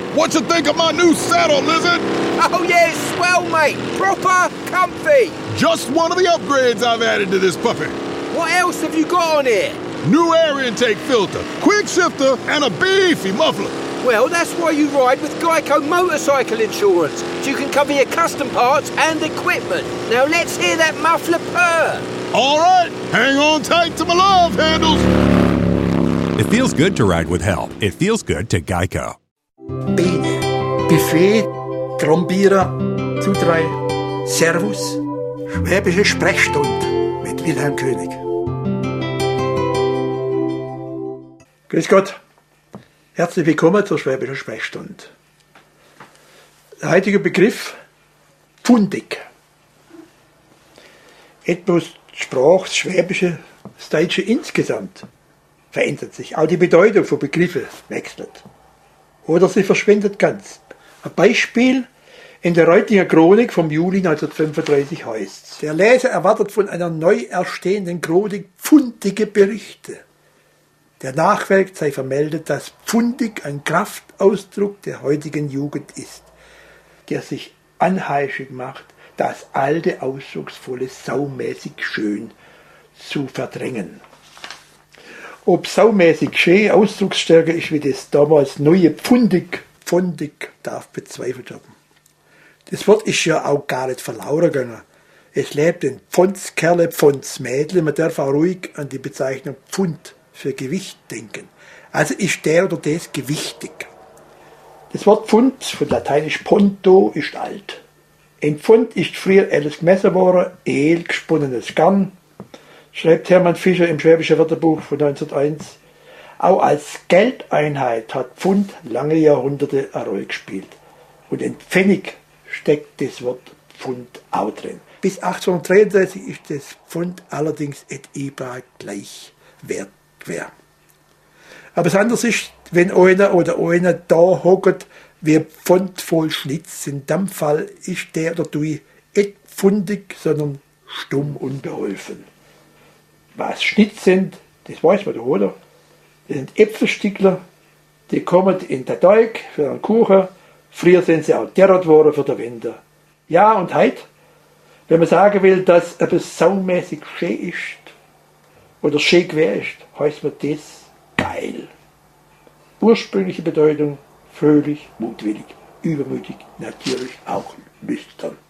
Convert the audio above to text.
What you think of my new saddle, Lizard? Oh yeah, it's swell, mate. Proper comfy. Just one of the upgrades I've added to this puppy. What else have you got on here? New air intake filter, quick shifter, and a beefy muffler. Well, that's why you ride with Geico motorcycle insurance. So you can cover your custom parts and equipment. Now let's hear that muffler purr. All right, hang on tight to my love handles. It feels good to ride with help. It feels good to Geico. Bene, Buffet, Trombierer, zu 3, Servus, Schwäbische Sprechstunde mit Wilhelm König. Grüß Gott, herzlich willkommen zur Schwäbischen Sprechstunde. Der heutige Begriff, pfundig. Etwas die Sprache, das Schwäbische, das Deutsche insgesamt verändert sich. Auch die Bedeutung von Begriffen wechselt. Oder sie verschwindet ganz. Ein Beispiel in der Reutinger Chronik vom Juli 1935 heißt: Der Leser erwartet von einer neu erstehenden Chronik pfundige Berichte. Der Nachwelt sei vermeldet, dass pfundig ein Kraftausdruck der heutigen Jugend ist, der sich anheischig macht, das alte, ausdrucksvolle, saumäßig schön zu verdrängen. Ob saumäßig schön ausdrucksstärker ist wie das damals neue pfundig, darf bezweifelt werden. Das Wort ist ja auch gar nicht verloren gegangen. Es lebt in Pfondskerle, Pfondsmädle. Man darf auch ruhig an die Bezeichnung Pfund für Gewicht denken. Also ist der oder das gewichtig. Das Wort Pfund, von lateinisch ponto, ist alt. Ein Pfund ist früher alles gemessen worden, Ehl, gesponnenes Garn, schreibt Hermann Fischer im Schwäbischen Wörterbuch von 1901. Auch als Geldeinheit hat Pfund lange Jahrhunderte eine Rolle gespielt. Und in Pfennig steckt das Wort Pfund auch drin. Bis 1833 ist das Pfund allerdings et ebar gleich wert gewesen. Aber das andere ist, wenn einer oder einer da hockt, wie Pfund voll Schnitz, in dem Fall ist der oder die nicht pfundig, sondern stumm unbeholfen. Was Schnitz sind, das weiß man doch, oder? Das sind Äpfelstückler, die kommen in den Teig für einen Kuchen. Früher sind sie auch derart worden für den Winter. Ja, und heute, wenn man sagen will, dass etwas saumäßig schön ist oder schön gewesen ist, heißt man das geil. Ursprüngliche Bedeutung: fröhlich, mutwillig, übermütig, natürlich auch lüstern.